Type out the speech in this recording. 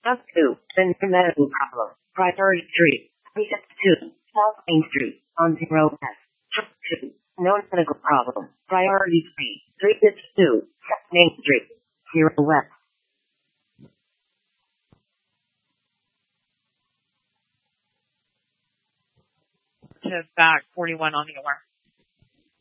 Step 2. Sensor medical problem. Priority 3. Step 2. South Main Street. On 0S. Step 2. No medical problem. Priority 3. 352. South Main Street. 0S. To back 41 on the alarm.